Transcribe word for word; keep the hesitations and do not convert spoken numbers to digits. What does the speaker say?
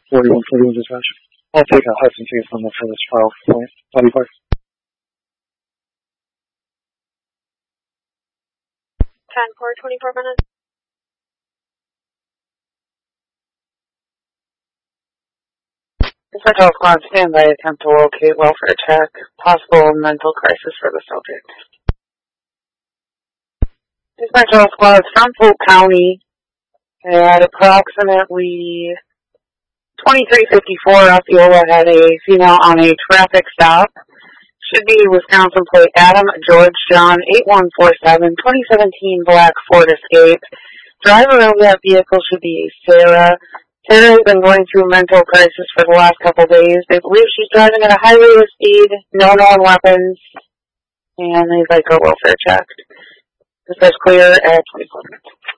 forty-one forty-one dispatch. I'll take a Hudson case on the for this trial complaint. Body part. ten four, twenty-four minutes. Dispatch squad, stand by, attempt to locate welfare check, possible mental crisis for the subject. Dispatch squad from Polk County at approximately twenty-three fifty-four, Osceola had a female on a traffic stop. Should be Wisconsin plate Adam George John eight one four seven, twenty seventeen black Ford Escape. Driver of that vehicle should be Sarah. Sarah has been going through mental crisis for the last couple of days. They believe she's driving at a high rate of speed, no known weapons, and they'd like her welfare checked. This is clear at twenty-four minutes.